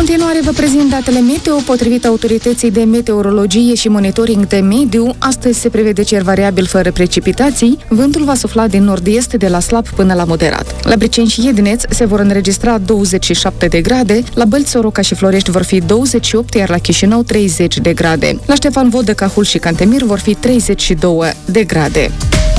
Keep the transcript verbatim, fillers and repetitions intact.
continuare vă prezint datele meteo. Potrivit Autorității de Meteorologie și Monitoring de Mediu, astăzi se prevede cer variabil fără precipitații. Vântul va sufla din nord-est de la slab până la moderat. La Briceni și Iedineț se vor înregistra douăzeci și șapte de grade, la Bălți, Soroca și Florești vor fi douăzeci și opt, iar la Chișinău treizeci de grade. La Ștefan Vodă, Cahul și Cantemir vor fi treizeci și doi de grade.